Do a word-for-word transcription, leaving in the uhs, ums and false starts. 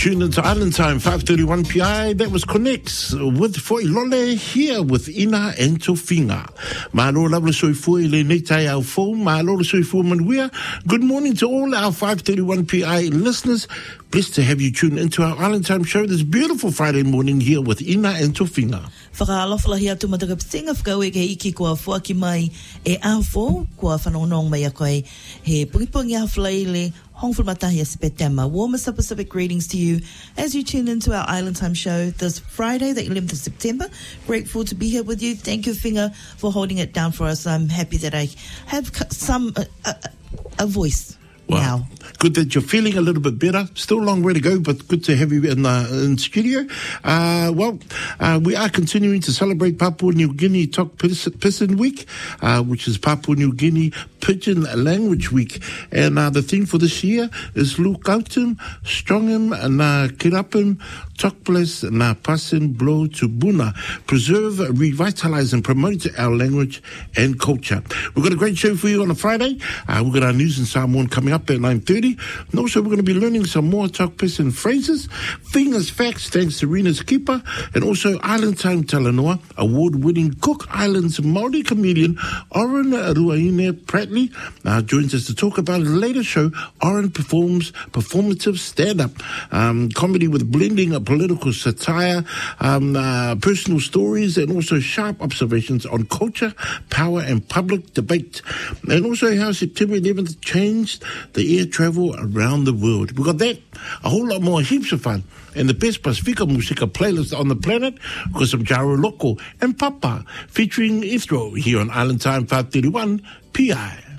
tuned into Island Time, five thirty-one P I. That was Connects with Foi Lole here with Ina and Tofinga. Malo labla soi foi le netai au fo, malo soi fo manuia. Good morning to all our five thirty-one P I listeners. Blessed to have you tune into our Island Time show this beautiful Friday morning here with Ina and Tofinga. Whakaalofa hi atu matakapitinga whakau e ke iki kua fuaki mai e awho kua whanonong mai a koe he pungipungi a whalaile hongful matahi a sepetema. Warmest of Pacific greetings to you as you tune into our Island Time show this Friday, the eleventh of September. Grateful to be here with you. Thank you, Finger, for holding it down for us. I'm happy that I have some uh, uh, a voice. Wow. Now. Good that you're feeling a little bit better. Still a long way to go, but good to have you in the in studio. Uh, well, uh, we are continuing to celebrate Papua New Guinea Tok Pisin Week, uh, which is Papua New Guinea Pidgin Language Week. And uh, the theme for this year is Lukautim, Strongim, Na Kirapim, Tokples, Na Pasin, Blow to Buna. Preserve, revitalize, and promote our language and culture. We've got a great show for you on a Friday. Uh, we've got our news and Samoan coming up at nine thirty. And also, we're going to be learning some more Tok Pisin phrases, Fingers Facts, thanks to Rena's Keeper, and also Island Time Talanoa, award-winning Cook Islands Māori comedian Oren Ruaine Pratley uh, joins us to talk about his latest show. Oren performs performative stand-up um, comedy with blending of political satire, um, uh, personal stories, and also sharp observations on culture, power, and public debate. And also how September eleventh changed the air travel around the world. We've got that, a whole lot more, heaps of fun, and the best Pacifica Musica playlist on the planet, because of Jaro Loco and Papa, featuring Ithro here on Island Time five thirty-one P I.